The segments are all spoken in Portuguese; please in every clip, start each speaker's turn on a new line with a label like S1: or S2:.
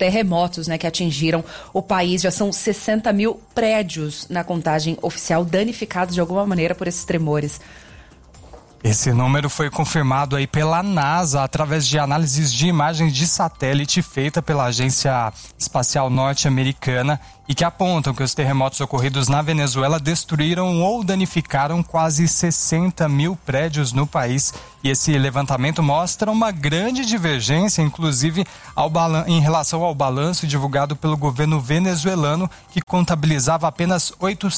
S1: terremotos, né, que atingiram o país. Já são 60 mil prédios na contagem oficial danificados de alguma maneira por esses tremores.
S2: Esse número foi confirmado aí pela NASA através de análises de imagens de satélite feita pela Agência Espacial Norte-Americana e que apontam que os terremotos ocorridos na Venezuela destruíram ou danificaram quase 60 mil prédios no país. E esse levantamento mostra uma grande divergência, inclusive em relação ao balanço divulgado pelo governo venezuelano, que contabilizava apenas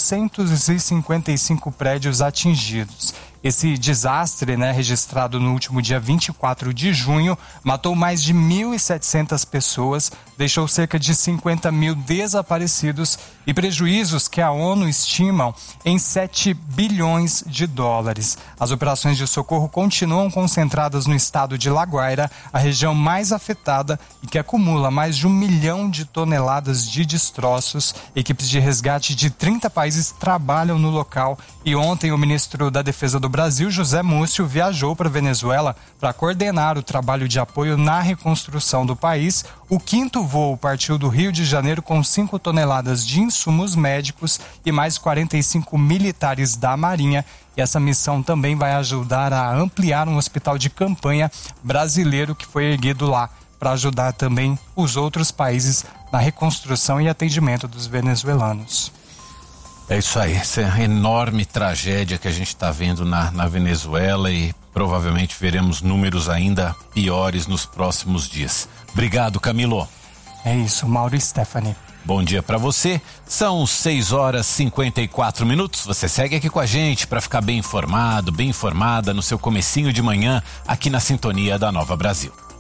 S2: 855 prédios atingidos. Esse desastre, registrado no último dia 24 de junho, matou mais de 1.700 pessoas, deixou cerca de 50 mil desaparecidos e prejuízos que a ONU estimam em 7 bilhões de dólares. As operações de socorro continuam concentradas no estado de La Guaira, a região mais afetada e que acumula mais de 1 milhão de toneladas de destroços. Equipes de resgate de 30 países trabalham no local e ontem o ministro da Defesa do Brasil, José Múcio, viajou para a Venezuela para coordenar o trabalho de apoio na reconstrução do país. O 5º voo partiu do Rio de Janeiro com 5 toneladas de insumos médicos e mais 45 militares da Marinha. E essa missão também vai ajudar a ampliar um hospital de campanha brasileiro que foi erguido lá para ajudar também os outros países na reconstrução e atendimento dos venezuelanos.
S3: É isso aí, essa é a enorme tragédia que a gente está vendo na Venezuela e provavelmente veremos números ainda piores nos próximos dias. Obrigado, Camilo.
S2: É isso, Mauro e Stephanie.
S3: Bom dia para você, são 6h54. Você segue aqui com a gente para ficar bem informado, bem informada no seu comecinho de manhã aqui na Sintonia da Nova Brasil.